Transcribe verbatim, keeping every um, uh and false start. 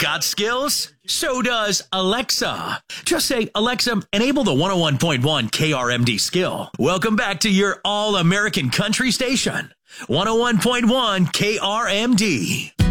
Got skills? So does Alexa. Just say, Alexa, enable the one oh one point one K R M D skill. Welcome back to your all-American country station. one oh one point one K R M D.